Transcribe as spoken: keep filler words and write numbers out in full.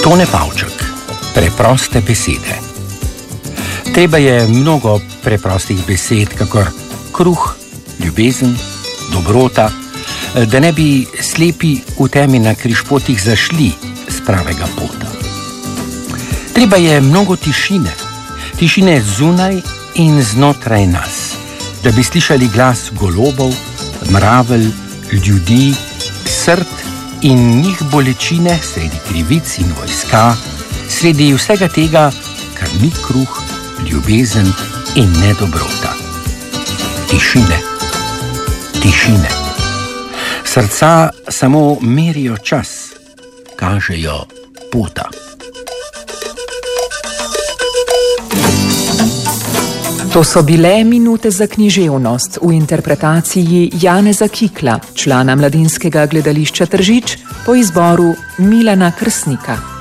Tone Pavček, preproste besede. Treba je mnogo preprostih besed, kakor kruh, ljubezen, dobrota, da ne bi slepi v temi na križpotih zašli z pravega pota. Treba je mnogo tišine, tišine zunaj in znotraj nas, da bi slišali glas golobov, mravelj, ljudi, srd in njih bolečine sredi krivic in vojska, sredi vsega tega, kar ni kruh, ljubezen in ne dobrota. Tišine, tišine. Srca samo merijo čas, kažejo pota. To so bile minute za književnost v interpretaciji Janeza Kikla, člana Mladinskega gledališča Tržič, po izboru Milana Krsnika.